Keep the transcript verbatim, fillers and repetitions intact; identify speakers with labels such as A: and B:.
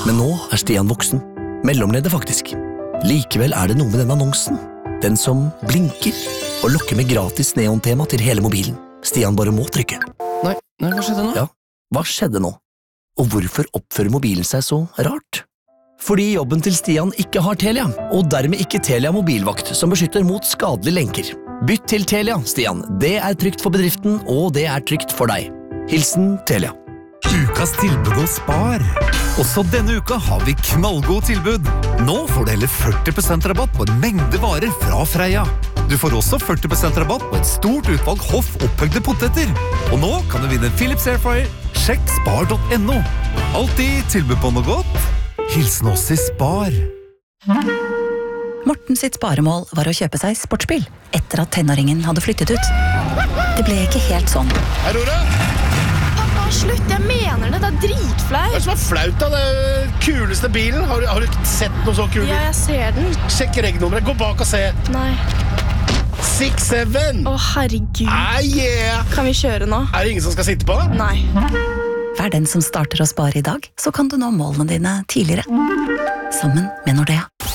A: Men nå er Stian voksen. Mellomleddet faktisk. Likevel er det noe med den annonsen. Den som blinker og lokker med gratis neontema til hele mobilen. Stian bare må trykke.
B: Nei, nei, hva skjedde nå?
A: Ja, hva skjedde nå? Og hvorfor oppfører mobilen seg så rart? Fordi jobben til Stian ikke har Telia, og dermed ikke Telia mobilvakt som beskytter mot skadelige lenker. Bytt til Telia, Stian. Det er trygt for bedriften, og det er trygt for deg. Hilsen Telia.
C: Ukas tilbud hos Spar. Også denne uka har vi knallgod tilbud. Nå får du hele førti prosent rabatt på en mengde varer fra Freia. Du får også førti prosent rabatt på et stort utvalg hoff opphøgde poteter. Og nå kan du vinne en Philips Airfryer. Sjekk spar punktum no. Alltid tilbud på noe godt. Hilsen oss i Spar.
D: Morten sitt sparemål var å kjøpe seg sportsbil, etter at tenåringen hadde flyttet ut. Det ble ikke helt sånn.
E: Hei, Rora!
F: Pappa, slutt, jeg mener det, det er dritflaut.
E: Hva er det som er flaut da? Det er den kuleste bilen. Har du, har du ikke sett noe så kult?
F: Ja, jeg ser den.
E: Sjekk regnummeret, gå bak og se.
F: Nei.
E: seks syv.
F: Å, herregud.
E: Ah, yeah!
F: Kan vi kjøre nå?
E: Er det ingen som skal sitte på?
F: Nei.
D: Vær den som starter å spare i dag, så kan du nå målene dine tidligere. Sammen med Nordea.